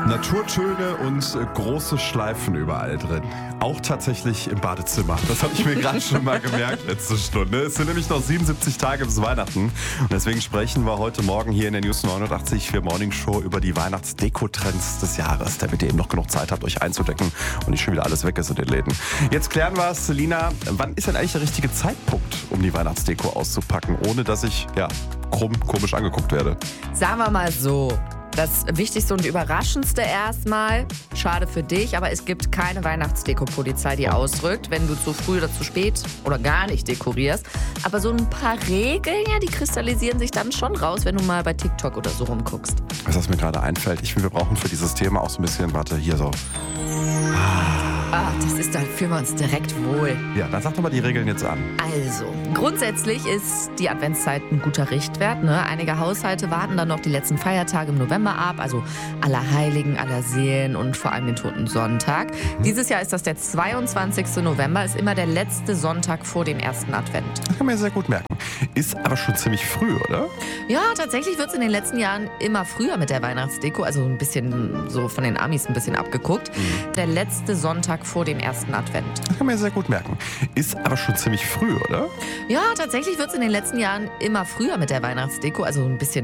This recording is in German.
Naturtöne und große Schleifen überall drin. Auch tatsächlich im Badezimmer. Das habe ich mir gerade schon mal gemerkt letzte Stunde. Es sind nämlich noch 77 Tage bis Weihnachten. Und deswegen sprechen wir heute Morgen hier in der News 89 für Morning Show über die Weihnachtsdeko-Trends des Jahres, damit ihr eben noch genug Zeit habt, euch einzudecken und nicht schon wieder alles weg ist in den Läden. Jetzt klären wir es, Selina. Wann ist denn eigentlich der richtige Zeitpunkt, um die Weihnachtsdeko auszupacken, ohne dass ich, komisch angeguckt werde? Sagen wir mal so. Das Wichtigste und Überraschendste erstmal, schade für dich, aber es gibt keine Weihnachtsdeko-Polizei, die ausrückt, wenn du zu früh oder zu spät oder gar nicht dekorierst. Aber so ein paar Regeln, die kristallisieren sich dann schon raus, wenn du mal bei TikTok oder so rumguckst. Was mir gerade einfällt, ich finde, wir brauchen für dieses Thema auch so ein bisschen, Da fühlen wir uns direkt wohl. Ja, dann sag doch mal die Regeln jetzt an. Also, grundsätzlich ist die Adventszeit ein guter Richtwert. Ne? Einige Haushalte warten dann noch die letzten Feiertage im November ab, also Allerheiligen, Allerseelen und vor allem den Toten Sonntag. Dieses Jahr ist das der 22. November, ist immer der letzte Sonntag vor dem ersten Advent. Das kann man ja sehr gut merken. Ist aber schon ziemlich früh, oder? Ja, tatsächlich wird es in den letzten Jahren immer früher mit der Weihnachtsdeko, also ein bisschen so von den Amis ein bisschen abgeguckt. Der letzte Sonntag vor dem ersten Advent. Das kann man ja sehr gut merken. Ist aber schon ziemlich früh, oder? Ja, tatsächlich wird es in den letzten Jahren immer früher mit der Weihnachtsdeko, also ein bisschen